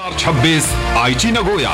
26 आईची Nagoya.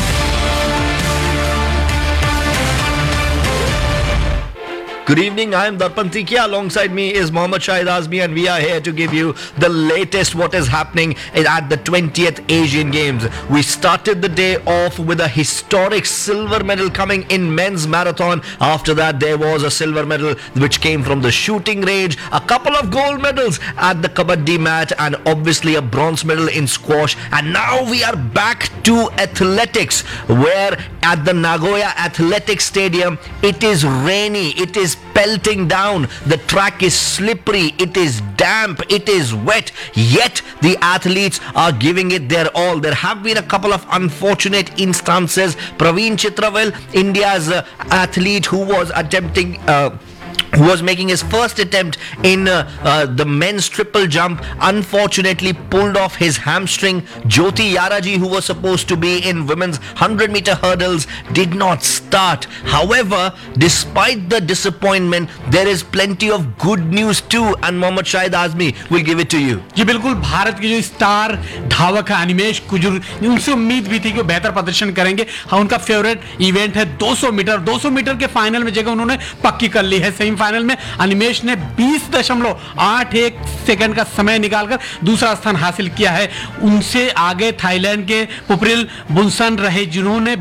Good evening, I am Darpan Tikia. Alongside me is Mohammad Shahid Azmi, and we are here to give you the latest what is happening at the 20th Asian Games. We started the day off with a historic silver medal coming in men's marathon. After that, there was a silver medal which came from the shooting range, a couple of gold medals at the kabaddi mat, and obviously a bronze medal in squash. And now we are back to athletics, where at the Nagoya Athletics Stadium, it is rainy, it is pelting down, the track is slippery, it is damp, it is wet, yet the athletes are giving it their all. There have been a couple of unfortunate instances. Praveen Chitravel, India's athlete who was attempting who was making his first attempt in the men's triple jump, unfortunately pulled off his hamstring. Jyoti Yaraji, who was supposed to be in women's 100-meter hurdles, did not start. However, despite the disappointment, there is plenty of good news too, and Mohammad Shahid Azmi will give it to you. जी बिल्कुल, भारत के जो star धावक है अनिमेश कुजूर, उनसे उम्मीद भी थी कि बेहतर प्रदर्शन करेंगे। हाँ, उनका फेवरेट इवेंट है 200 मीटर के फाइनल में जगह उन्होंने पक्की कर ली है। सेमीफाइनल में अनिमेश ने 20.81 सेकंड का समय निकालकर दूसरा स्थान हासिल किया है। उनसे आगे थाईलैंड के पुपरिल बुनसन रहे, जिन्होंने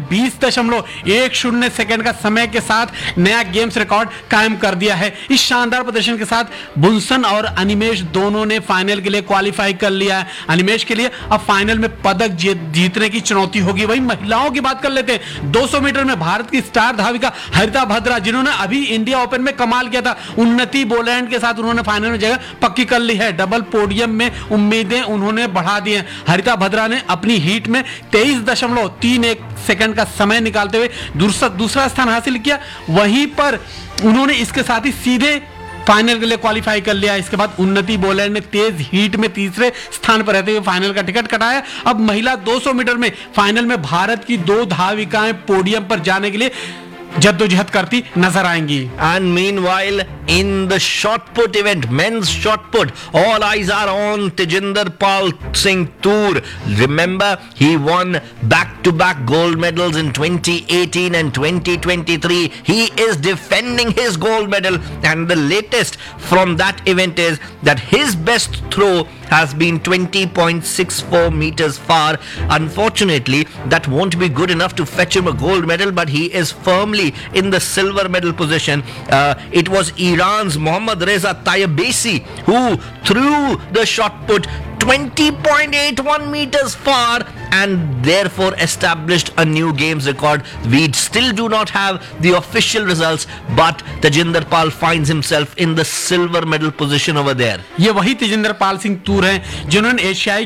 20.10 सेकंड का समय के साथ नया गेम्स रिकॉर्ड कायम कर दिया है। इस शानदार प्रदर्शन के साथ बुनसन और अनिमेश दोनों ने फाइनल के लिए क्वालिफाई कर लिया है। अनिमेश के लिए अब फाइनल में पदक जीतने की चुनौती होगी। वहीं महिलाओं की बात कर लेते हैं। 200 मीटर में भारत की स्टार धाविका हरिता भद्रा, जिन्होंने अभी इंडिया ओपन में कमाल किया था, उन्नति बोलैंड के साथ उन्होंने फाइनल में जगह पक्की कर ली है। डबल पोडियम में उम्मीदें उन्होंने बढ़ा दी हैं। हरिता भद्रा ने अपनी हीट में 23.31 सेकंड का समय निकालते हुए दूसरा स्थान हासिल किया। वहीं पर उन्होंने इसके साथ ही सीधे फाइनल के लिए क्वालिफाई कर लिया। इसके बाद उन्नति बोलैंड ने तेज हीट में तीसरे स्थान पर रहते हुए फाइनल का टिकट कटाया। अब महिला 200 मीटर में फाइनल में भारत की 2 धाविकाएं पोडियम पर जाने के लिए जद्दोजहद करती नजर आएंगी। And meanwhile, in the shot put event, men's shot put, all eyes are on Tejinder Pal Singh Toor. Remember, he won back-to-back gold medals in 2018 and 2023. He is defending his gold medal, and the latest from that event is that his best throw has been 20.64 meters far. Unfortunately, that won't be good enough to fetch him a gold medal, but he is firmly in the silver medal position. It was Iran's Mohammad Reza Tayyibasi who threw the shot put 20.81 meters far and therefore established a new games record. We still do not have the official results, but Tejinder Pal finds himself in the silver medal position over there. ये वही तेजिंदर पाल सिंह तूर हैं जिन्होंने एशियाई